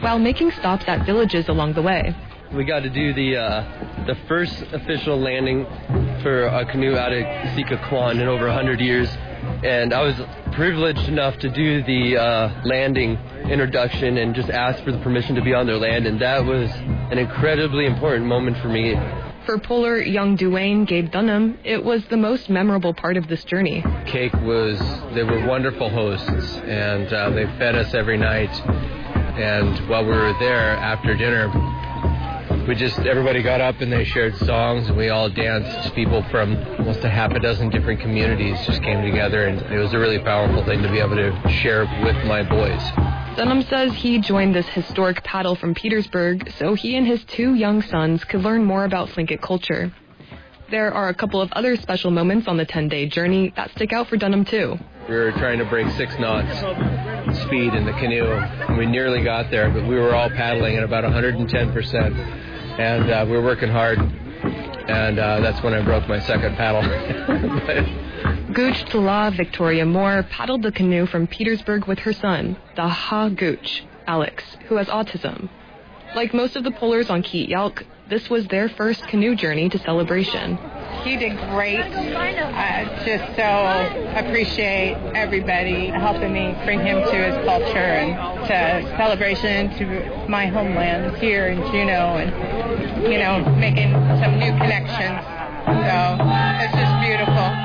while making stops at villages along the way. We got to do the first official landing for a canoe out of Sikakwan in over 100 years. And I was privileged enough to do the landing introduction and just ask for the permission to be on their land. And that was an incredibly important moment for me. For Polar young Duane Gabe Dunham, it was the most memorable part of this journey. They were wonderful hosts, and they fed us every night. And while we were there after dinner, everybody got up and they shared songs, and we all danced. People from almost a half a dozen different communities just came together, and it was a really powerful thing to be able to share with my boys. Dunham says he joined this historic paddle from Petersburg so he and his 2 young sons could learn more about Tlingit culture. There are a couple of other special moments on the 10-day journey that stick out for Dunham too. We were trying to break 6 knots speed in the canoe, and we nearly got there, but we were all paddling at about 110%, and we were working hard, and that's when I broke my second paddle. Gooch Tala Victoria Moore paddled the canoe from Petersburg with her son, the Ha Gooch, Alex, who has autism. Like most of the polars on Keet Yalk, this was their first canoe journey to Celebration. He did great. Just so appreciate everybody helping me bring him to his culture and to Celebration, to my homeland here in Juneau, and, making some new connections. So it's just beautiful.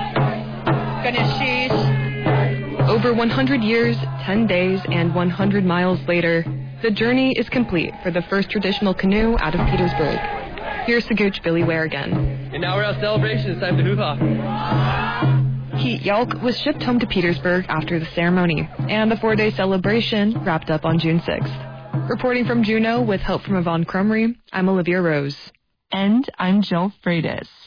Ganeshish. Over 100 years, 10 days, and 100 miles later, the journey is complete for the first traditional canoe out of Petersburg. Here's Sagooch Billy Ware again. And now we're at Celebration. It's time to hoo-ha. Keet Yalk was shipped home to Petersburg after the ceremony, and the 4-day celebration wrapped up on June 6th. Reporting from Juneau with help from Yvonne Crumry, I'm Olivia Rose. And I'm Jill Freitas.